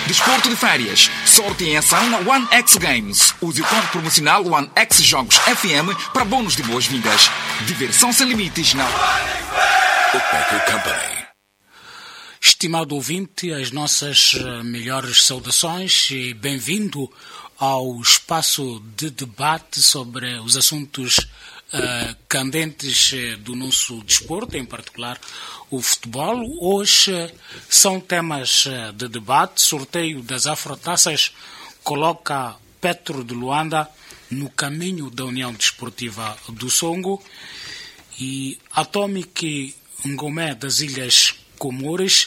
Desporto de férias. Sorte em ação na One X Games. Use o código promocional One X Jogos FM para bônus de boas-vindas. Diversão sem limites na Bookmaker Company. Estimado ouvinte, as nossas melhores saudações e bem-vindo ao espaço de debate sobre os assuntos candentes do nosso desporto, em particular o futebol. Hoje são temas de debate. Sorteio das Afrotaças coloca Petro de Luanda no caminho da União Desportiva do Songo e Atomic Ngomé das Ilhas Comores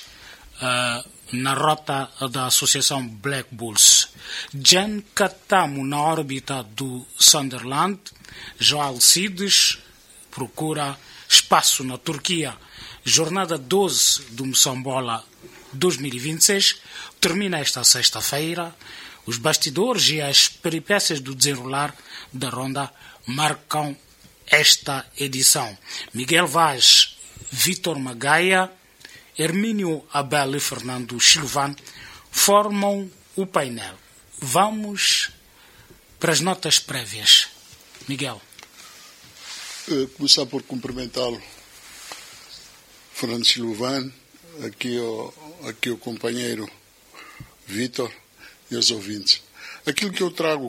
na rota da Associação Black Bulls. Jan Katamu na órbita do Sunderland. João Alcides procura espaço na Turquia. Jornada 12 do Moçambola 2026 termina esta sexta-feira. Os bastidores e as peripécias do desenrolar da ronda marcam esta edição. Miguel Vaz, Vítor Magaia, Hermínio Abel e Fernando Silvan formam o painel. Vamos para as notas prévias. Miguel. Começar por cumprimentá-lo, Fernando Silvan, aqui o companheiro Vítor e os ouvintes. Aquilo que eu trago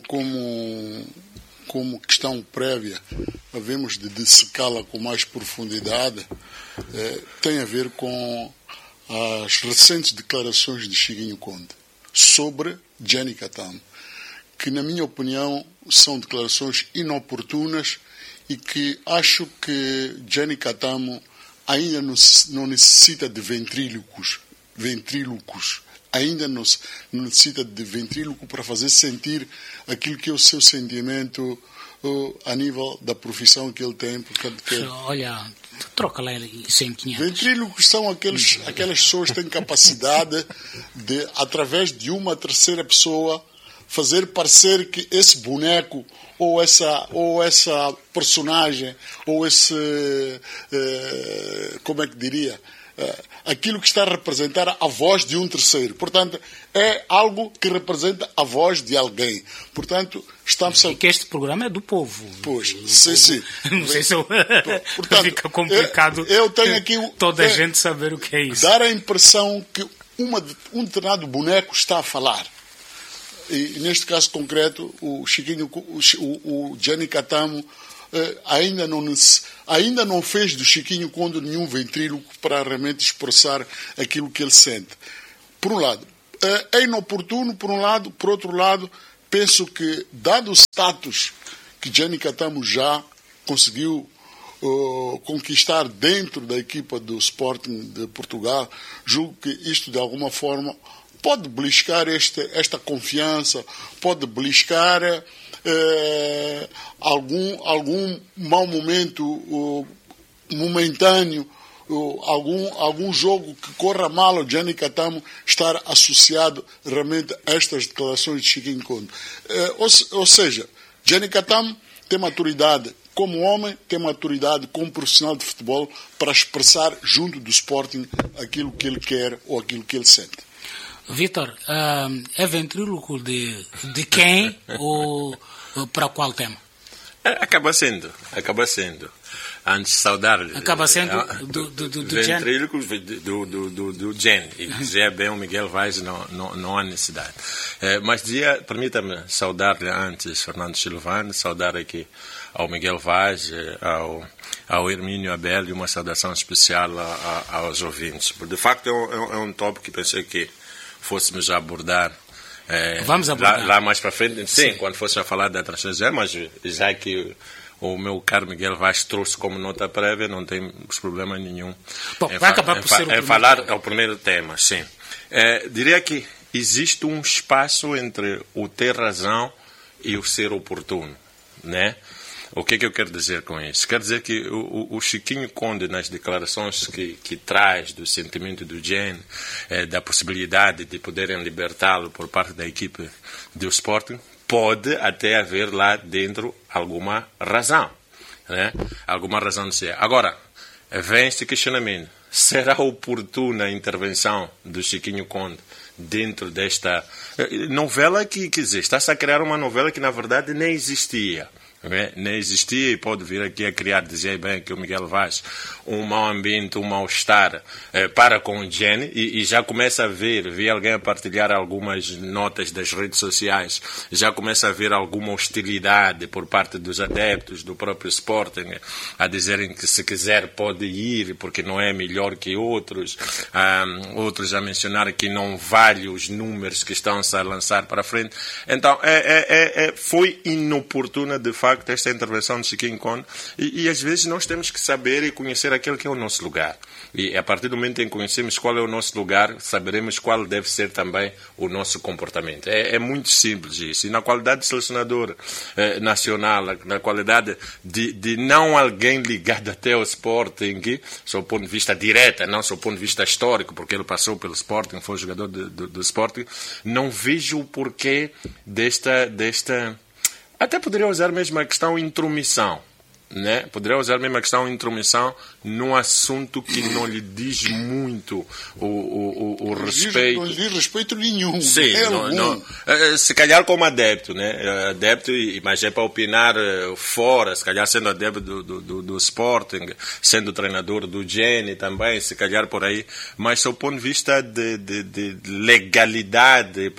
como questão prévia, havemos de dissecá-la com mais profundidade, tem a ver com as recentes declarações de Chiquinho Conde sobre Gianni Katamu, que, na minha opinião, são declarações inoportunas e que acho que Gianni Katamu ainda não necessita de ventrílocos, ainda não necessita de ventríloco para fazer sentir aquilo que é o seu sentimento a nível da profissão que ele tem. Olha, troca lá 100-500. Ventrílocos são aquelas pessoas que têm capacidade de, através de uma terceira pessoa, fazer parecer que esse boneco ou essa personagem ou esse como é que diria, aquilo que está a representar a voz de um terceiro. Portanto, é algo que representa a voz de alguém. Portanto, estamos a... E que este programa é do povo. Pois, sim. Não sei se portanto, fica complicado eu tenho aqui toda a gente saber o que é isso. Dar a impressão que um determinado boneco está a falar. E neste caso concreto, o Gianni Katamu ainda não fez do Chiquinho Conde nenhum ventríloco para realmente expressar aquilo que ele sente. Por um lado, é inoportuno, por um lado. Por outro lado, penso que, dado o status que Gianni Katamu já conseguiu conquistar dentro da equipa do Sporting de Portugal, julgo que isto, de alguma forma, pode beliscar esta confiança, pode beliscar algum mau momento momentâneo, algum jogo que corra mal o Gianni Katamu estar associado realmente a estas declarações de Chiquinho Conde. Ou seja, Gianni Katamu tem maturidade como homem, tem maturidade como profissional de futebol para expressar junto do Sporting aquilo que ele quer ou aquilo que ele sente. Vítor, é ventríloco de quem ou para qual tema? Acaba sendo. Antes de saudar-lhe. Acaba sendo do ventríloco do Gen. E dizer bem o Miguel Vaz não há necessidade. Mas permita-me saudar-lhe antes, Fernando Silvano, saudar aqui ao Miguel Vaz, ao Hermínio Abel e uma saudação especial aos ouvintes. De facto, é um tópico que pensei que fôssemos abordar. Vamos abordar. Lá mais para frente, sim, quando fosse a falar da transferência, mas já que o meu caro Miguel Vaz trouxe como nota prévia, não tem problema nenhum. Bom, vai acabar por ser o primeiro tema, sim. Diria que existe um espaço entre o ter razão e o ser oportuno, né? O que é que eu quero dizer com isso? Quero dizer que o Chiquinho Conde, nas declarações que traz do sentimento do Gen, da possibilidade de poderem libertá-lo por parte da equipe do Sporting, pode até haver lá dentro alguma razão, né? Alguma razão de ser. Agora, vem este questionamento. será oportuna a intervenção do Chiquinho Conde dentro desta novela que, quer dizer, está-se a criar uma novela que na verdade nem existia. Nem existia e pode vir aqui a criar, dizia bem que o Miguel Vaz, um mau ambiente, um mal-estar para com o Jenny e já começa a vi alguém a partilhar algumas notas das redes sociais, já começa a ver alguma hostilidade por parte dos adeptos do próprio Sporting, a dizerem que se quiser pode ir porque não é melhor que outros, outros a mencionar que não vale os números que estão-se a lançar para a frente. Então foi inoportuna de facto esta intervenção de Chiquinho Conde e às vezes nós temos que saber e conhecer aquele que é o nosso lugar. E a partir do momento em que conhecemos qual é o nosso lugar, saberemos qual deve ser também o nosso comportamento. É muito simples isso. E na qualidade de selecionador nacional, na qualidade de não alguém ligado até ao Sporting, sob o ponto de vista direto, não sob o ponto de vista histórico, porque ele passou pelo Sporting, foi jogador do Sporting, não vejo o porquê desta até poderia usar mesmo a questão intromissão, né? Poderia usar mesmo a questão intromissão num assunto que não lhe diz muito o respeito. Não diz respeito nenhum. Sim, não, se calhar como adepto, né? Adepto, mas é para opinar fora, se calhar sendo adepto do Sporting, sendo treinador do Jenny também, se calhar por aí, mas do ponto de vista de legalidade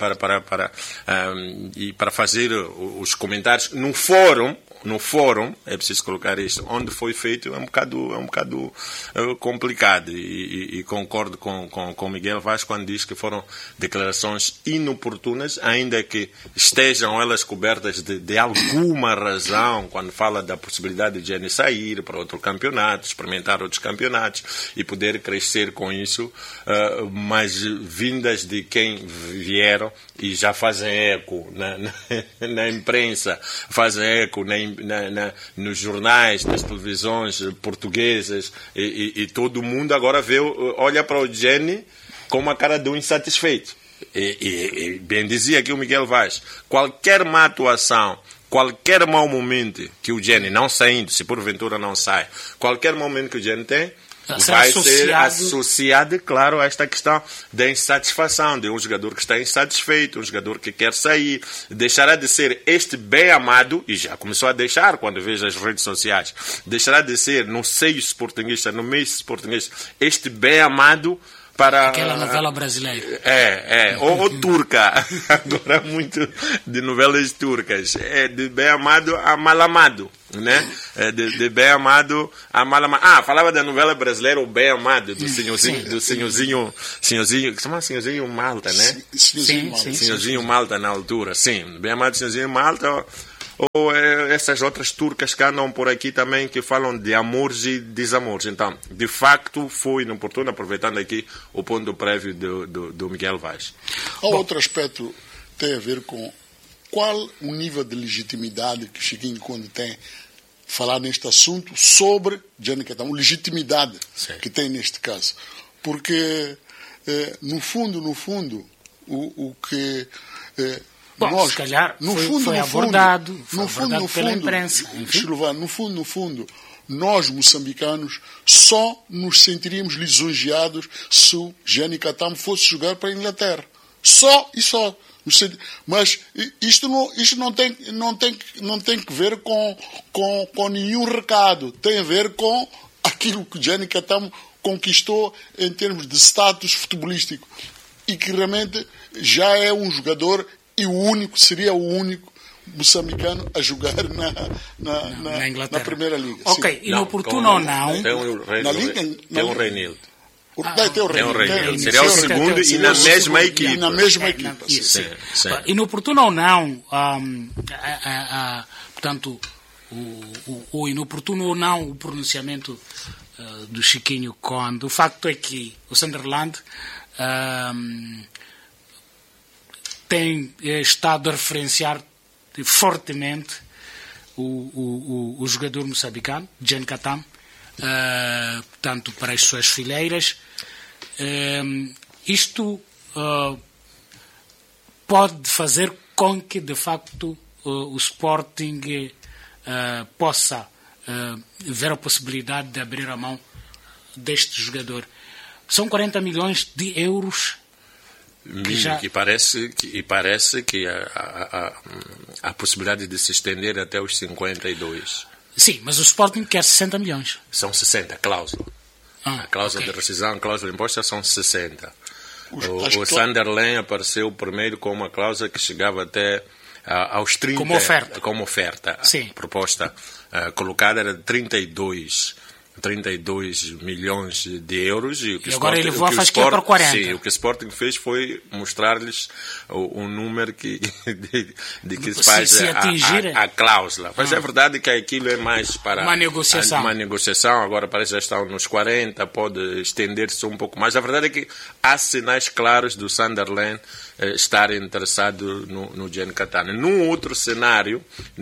para fazer os comentários no fórum, é preciso colocar isso, onde foi feito é um bocado complicado e concordo com Miguel Vaz quando diz que foram declarações inoportunas, ainda que estejam elas cobertas de alguma razão, quando fala da possibilidade de Jenny sair para outro campeonato, experimentar outros campeonatos e poder crescer com isso, mas vindas de quem vieram e já fazem eco na imprensa, fazem eco nos jornais, nas televisões portuguesas e todo mundo agora olha para o Jenny com uma cara de um insatisfeito. E bem dizia aqui o Miguel Vaz, qualquer má atuação, qualquer mau momento que o Jenny não saindo, se porventura não sai, qualquer momento que o Jenny tem, vai ser associado, claro, a esta questão da insatisfação, de um jogador que está insatisfeito, um jogador que quer sair, deixará de ser este bem amado, e já começou a deixar quando vejo as redes sociais, deixará de ser no seio sportinguista, no meio sportinguista, este bem amado para aquela novela brasileira. Ou turca, agora muito de novelas turcas, de bem amado a mal amado, né? De bem amado a mal amado. Falava da novela brasileira, o Bem Amado, do senhorzinho, que chama Senhorzinho Malta, né? Senhorzinho Malta na altura, sim, Bem Amado Senhorzinho Malta. Ou essas outras turcas que andam por aqui também, que falam de amores e desamores. Então, de facto, foi inoportuno, aproveitando aqui o ponto prévio do Miguel Vaz. Outro aspecto tem a ver com qual o nível de legitimidade que Chiquinho Conde tem falar neste assunto sobre Jenny Catamo, legitimidade que tem neste caso. Porque, no fundo, o que... Bom, se calhar foi abordado pela imprensa. No fundo, nós, moçambicanos, só nos sentiríamos lisonjeados se o Jenny Catamo fosse jogar para a Inglaterra. Só e só. Mas isto não tem que ver com nenhum recado. Tem a ver com aquilo que o Jenny Catamo conquistou em termos de status futebolístico. E que realmente já é um jogador... seria o único moçambicano a jogar na Inglaterra. Na Primeira Liga. Ok, sim. Inoportuno ou não? Tem um Reinildo. Tem o Reinildo. Seria o segundo e na mesma equipe. Na mesma equipe. Sim. Inoportuno ou não, portanto, o inoportuno ou não o pronunciamento do Chiquinho Conde. O facto é que o Sunderland tem estado a referenciar fortemente o jogador moçambicano, Jenny Catamo, portanto, para as suas fileiras. Isto pode fazer com que, de facto, o Sporting possa ver a possibilidade de abrir a mão deste jogador. São 40 milhões de euros. E parece que a possibilidade de se estender até os 52. Sim, mas o Sporting quer 60 milhões. São 60, a cláusula. A cláusula de rescisão, a cláusula de imposto já são 60. O Sunderland apareceu primeiro com uma cláusula que chegava até aos 30. Como oferta. Sim. A proposta colocada era de 32 milhões de euros. E agora ele faz que é para 40. Sim, o que o Sporting fez foi mostrar-lhes o número de que se faz a cláusula. Mas é verdade que aquilo é mais para uma negociação. Agora parece que já estão nos 40, pode estender-se um pouco mais. A verdade é que há sinais claros do Sunderland estar interessado no Gen Catania. Num outro cenário,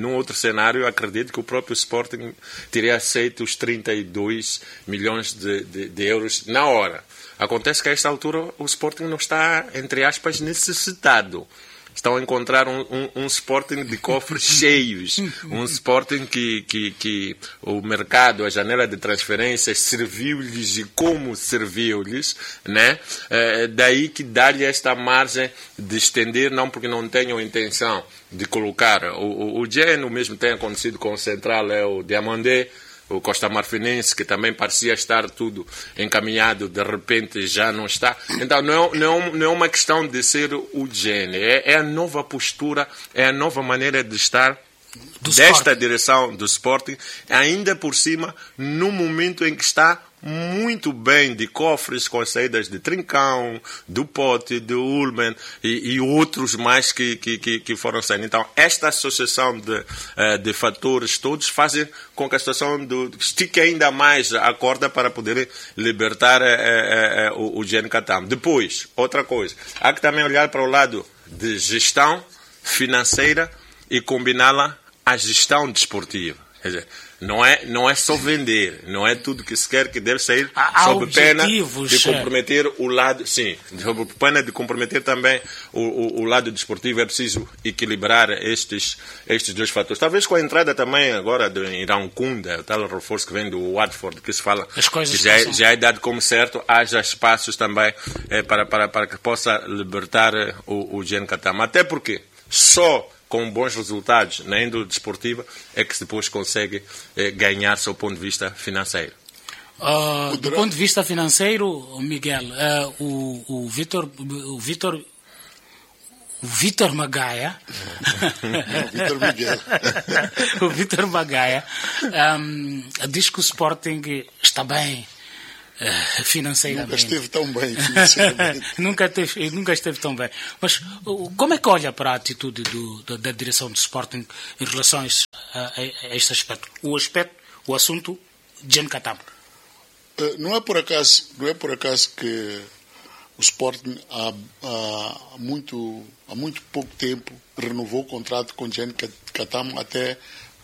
acredito que o próprio Sporting teria aceito os 32 milhões de euros na hora. Acontece que a esta altura o Sporting não está, entre aspas, necessitado. Estão a encontrar um Sporting de cofres cheios, um Sporting que o mercado, a janela de transferências serviu-lhes e como serviu-lhes, né? Daí que dá-lhe esta margem de estender, não porque não tenham intenção de colocar. O Gen, o mesmo tem acontecido com o Central, o Diamandé, o Costa Marfinense, que também parecia estar tudo encaminhado, de repente já não está. Então não é uma questão de ser o Gen, é a nova postura, é a nova maneira de estar desta direção do Sporting, ainda por cima, no momento em que está muito bem de cofres, com as saídas de Trincão, do Pote, do Ullman e outros mais que foram saindo. Então, esta associação de fatores todos fazem com que a situação estique ainda mais a corda para poder libertar o Gen Catania. Depois, outra coisa, há que também olhar para o lado de gestão financeira e combiná-la à gestão desportiva. Quer dizer, não é só vender, não é tudo que se quer que deve sair sob pena de comprometer o lado, sim, sob pena de comprometer também o lado desportivo. É preciso equilibrar estes dois fatores. Talvez com a entrada também agora do Irão Kunda, o tal reforço que vem do Watford, que se fala que já é dado como certo, haja espaços também para que possa libertar o Gen Catania. Até porque só com bons resultados na índole desportiva é que depois consegue ganhar do ponto de vista financeiro. Do ponto de vista financeiro, Miguel, o Vítor Magaia o Vítor Magaia diz que o Sporting está bem financeiramente. Nunca esteve tão bem financeiramente. nunca esteve tão bem. Mas como é que olha para a atitude da direção do Sporting em relação a este aspecto? O assunto Gen Catania. Não é por acaso que o Sporting há muito pouco tempo renovou o contrato com o Gen Catania até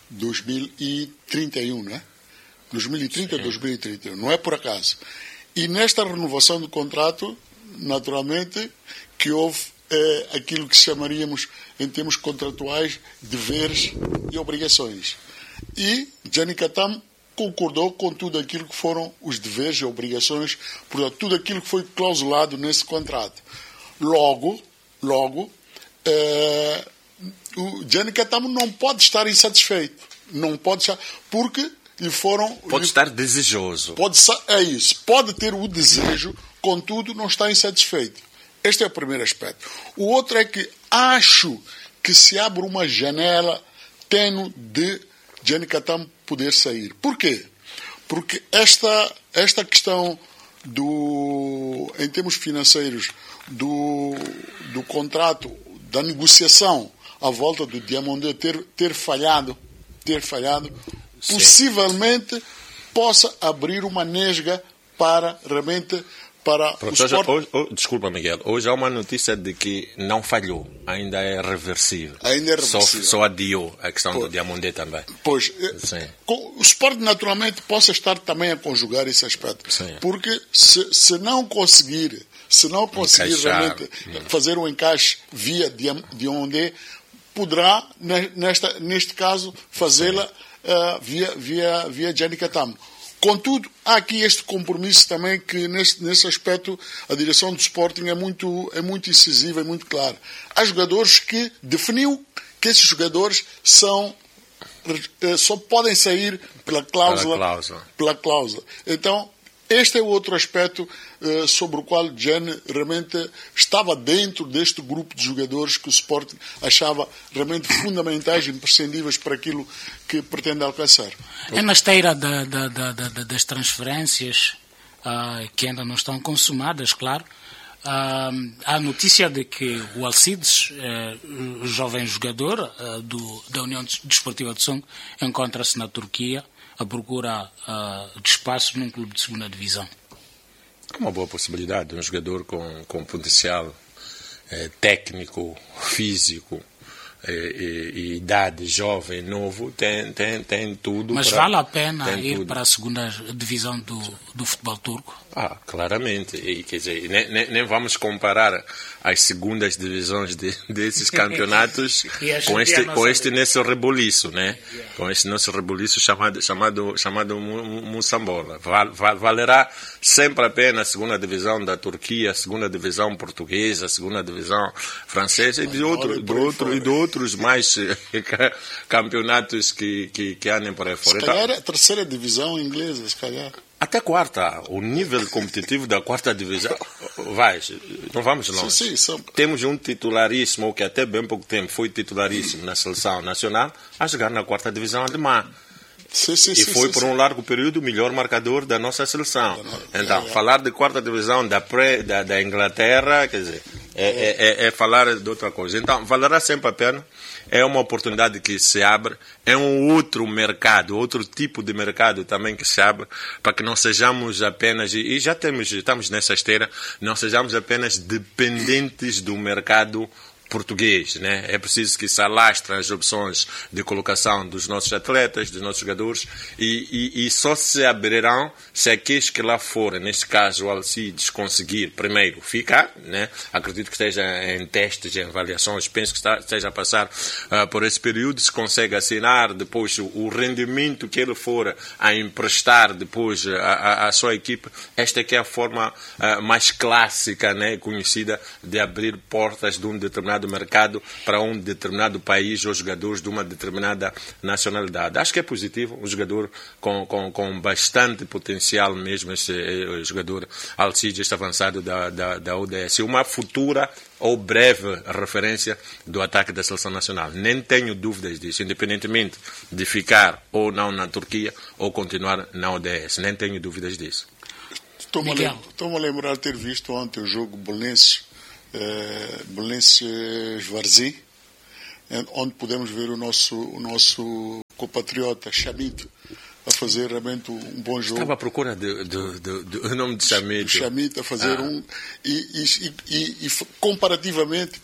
2031, né? 2030 a 2031, não é por acaso. E nesta renovação do contrato, naturalmente, que houve aquilo que chamaríamos, em termos contratuais, deveres e obrigações. E Gen Catania concordou com tudo aquilo que foram os deveres e obrigações, portanto, tudo aquilo que foi clausulado nesse contrato. Logo, o Gen Catania não pode estar insatisfeito. Não pode estar, porque pode estar desejoso. Pode ter o desejo, contudo não está insatisfeito. Este é o primeiro aspecto. O outro é que acho que se abre uma janela tênue de Gen Catania poder sair. Por quê? Porque esta questão em termos financeiros, do contrato, da negociação à volta do Diamandé ter falhado, possivelmente possa abrir uma nesga para realmente o Sport. Desculpa, Miguel. Hoje há uma notícia de que não falhou, ainda é reversível. Só adiou a questão do Diamandé também. Pois, o Sport naturalmente possa estar também a conjugar esse aspecto. Sim. Porque se não conseguir realmente fazer um encaixe via Diamandé, poderá, neste caso, fazê-la via Gen Catania. Contudo, há aqui este compromisso também que, nesse aspecto, a direção do Sporting é muito incisiva, é muito clara. Há jogadores que definiu que esses jogadores só podem sair pela cláusula. Então, este é o outro aspecto sobre o qual Gianni realmente estava dentro deste grupo de jogadores que o Sporting achava realmente fundamentais e imprescindíveis para aquilo que pretende alcançar. É na esteira das transferências que ainda não estão consumadas, claro. Há a notícia de que o Alcides, o jovem jogador da União Desportiva de Songo, encontra-se na Turquia à procura de espaço num clube de segunda divisão. É uma boa possibilidade. Um jogador com potencial técnico, físico e idade, jovem, novo, tem tudo. Mas vale a pena ir para a segunda divisão do futebol turco? Claramente. E, quer dizer, nem vamos comparar as segundas divisões desses campeonatos com este nosso reboliço, né? Com este nosso reboliço chamado Moçambola. Valerá sempre a pena a segunda divisão da Turquia, a segunda divisão portuguesa, a segunda divisão francesa e de outros mais campeonatos que andem por aí fora. Se calhar a terceira divisão inglesa, se calhar. Até quarta. O nível competitivo da quarta divisão. Não vamos longe. Sim. Temos um titularíssimo, que até bem pouco tempo foi titularíssimo na seleção nacional, a jogar na quarta divisão alemã. E foi por um largo período o melhor marcador da nossa seleção. Então, falar de quarta divisão da Inglaterra, quer dizer, é falar de outra coisa. Então, valerá sempre a pena. É uma oportunidade que se abre, é um outro mercado, outro tipo de mercado também que se abre, para que não sejamos apenas, e já estamos nessa esteira, não sejamos apenas dependentes do mercado português, né? É preciso que se alastrem as opções de colocação dos nossos atletas, dos nossos jogadores, e só se abrirão se aqueles que lá forem, neste caso o Alcides, conseguir primeiro ficar, né? Acredito que esteja em testes, em avaliações, penso que esteja a passar por esse período, se consegue assinar depois o rendimento que ele for a emprestar depois à sua equipe. Esta é que é a forma mais clássica, né? Conhecida de abrir portas de um determinado mercado para um determinado país ou jogadores de uma determinada nacionalidade. Acho que é positivo, um jogador com bastante potencial mesmo, esse jogador Alcides, este avançado da UDS. Uma futura ou breve referência do ataque da seleção nacional. Nem tenho dúvidas disso, independentemente de ficar ou não na Turquia ou continuar na UDS. Nem tenho dúvidas disso. Estou-me a lembrar de ter visto ontem o jogo Belenenses-Varzim, onde podemos ver o nosso compatriota Chamito a fazer realmente um bom jogo. Estava à procura do nome de Chamito. Chamito a fazer e comparativamente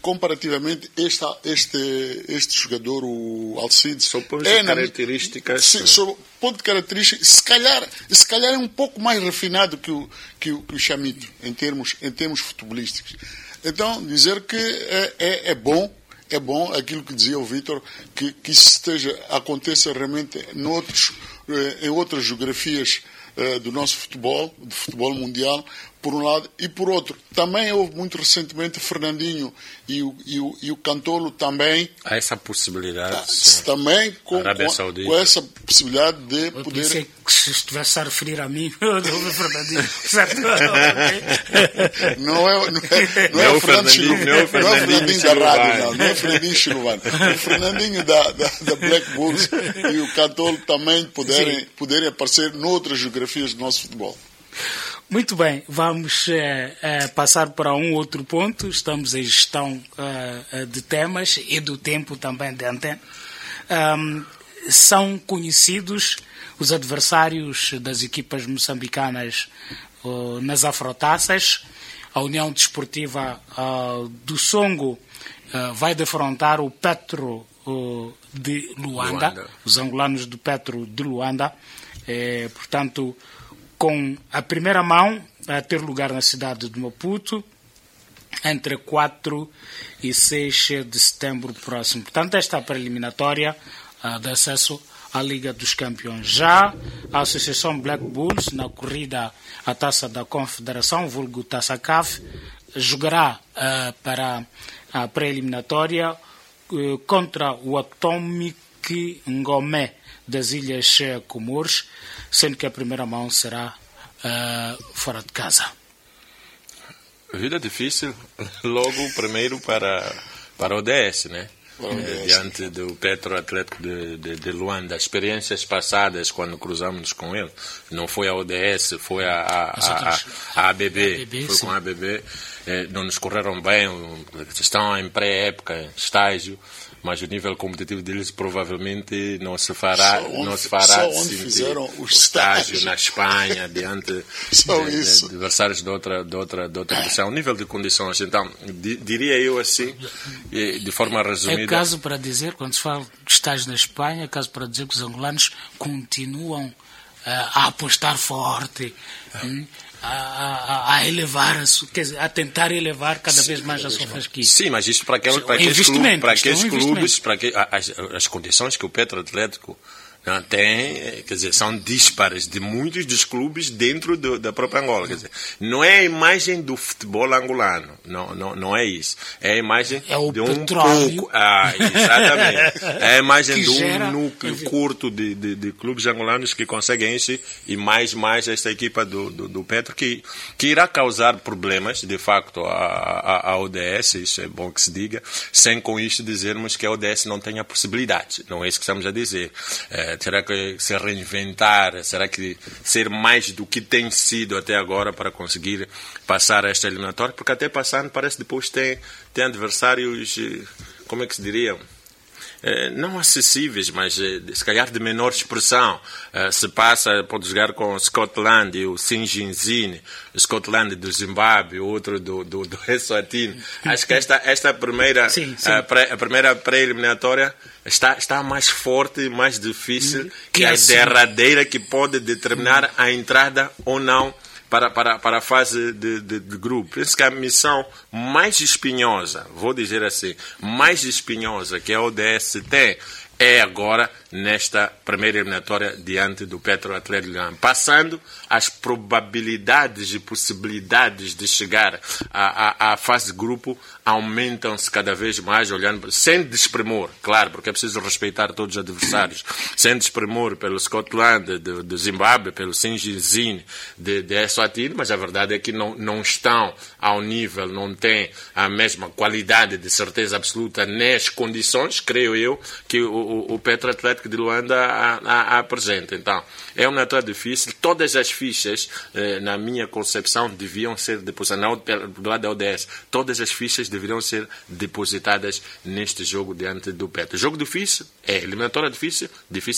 este jogador, o Alcides, sob ponto de características. Sob ponto de características, se calhar é um pouco mais refinado que o Chamito em termos futebolísticos. Então, dizer que é bom aquilo que dizia o Vítor, que isso aconteça realmente em outras geografias do nosso futebol, do futebol mundial, por um lado, e por outro. Também houve muito recentemente Fernandinho e o Cantolo também. Há essa possibilidade. Também com essa possibilidade de eu poder. Pensei que se estivesse a referir a mim, Fernandinho. Certo? Não é o Fernandinho da rádio, não é o Fernandinho Chilovano. O Fernandinho da Black Bulls e o Cantolo também poderem aparecer noutras geografias do nosso futebol. Muito bem, vamos passar para um outro ponto. Estamos em gestão de temas e do tempo também de antena. São conhecidos os adversários das equipas moçambicanas nas afrotaças. A União Desportiva do Songo vai defrontar o Petro de Luanda, os angolanos do Petro de Luanda. Portanto, com a primeira mão a ter lugar na cidade de Maputo, entre 4 e 6 de setembro próximo. Portanto, esta é a preliminatória de acesso à Liga dos Campeões. Já a Associação Black Bulls, na corrida à Taça da Confederação, vulgo Taça CAF, jogará para a pré-eliminatória contra o Atomic Ngomé das Ilhas Comores, sendo que a primeira mão será fora de casa. Vida difícil, logo primeiro para o ODS, né? Diante do Petro Atlético de Luanda. Experiências passadas, quando cruzamos com ele, não foi a ODS, foi a ABB, foi com a ABB, não nos correram bem, estão em pré-época, em estágio, mas o nível competitivo deles provavelmente não se fará sentir. O estágio na Espanha, diante de adversários de outra divisão. O nível de condições, então, diria eu assim, de forma resumida. É caso para dizer, quando se fala de estágio na Espanha, é caso para dizer que os angolanos continuam a apostar forte, a elevar, quer dizer, a tentar elevar cada vez mais a sua fasquia. Sim, mas isto para aqueles clubes, as condições que o Petro Atlético tem, quer dizer, são díspares de muitos dos clubes dentro da própria Angola. Quer dizer, não é a imagem do futebol angolano, não é isso. É a imagem de um pouco. Exatamente. É a imagem de um núcleo curto de clubes angolanos que conseguem isso, e mais esta equipa do Petro, que irá causar problemas, de facto, à ODS, isso é bom que se diga, sem com isto dizermos que a ODS não tem a possibilidade. Não é isso que estamos a dizer. Terá que se reinventar, será que ser mais do que tem sido até agora para conseguir passar esta eliminatória, porque até passando parece que depois tem adversários, como é que se diria? Não acessíveis, mas se calhar de menor expressão. Se passa, pode jogar com o Scotland e o Sinjinzine, o Scotland do Zimbábue, outro do Eswatini. Acho que esta primeira, sim. A primeira pré-eliminatória está mais forte e mais difícil que a derradeira, que pode determinar a entrada ou não para a fase de grupo. Penso que a missão mais espinhosa, vou dizer assim, mais espinhosa que a ODS tem, é agora nesta primeira eliminatória diante do Petro Atlético de Luanda. Passando, as probabilidades e possibilidades de chegar à fase de grupo aumentam-se cada vez mais, olhando, sem desprimor, claro, porque é preciso respeitar todos os adversários, sem desprimor pelo Scotland, do Zimbábue, pelo Sinjinzine, de Eswatini, mas a verdade é que não estão ao nível, não têm a mesma qualidade de certeza absoluta nas condições, creio eu, que o Petro Atlético de Luanda apresenta. Então, é uma eliminatória difícil. Todas as fichas, na minha concepção, deviam ser depositadas, do lado da ODS, todas as fichas deveriam ser depositadas neste jogo diante do Petro. Jogo difícil, eliminatória difícil